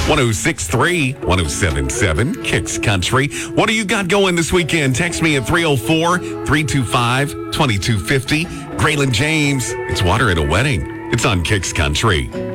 1063, 1077, Kicks Country. What do you got going this weekend? Text me at 304-325-2250. Graylin James, it's Water at a Wedding. It's on Kicks Country.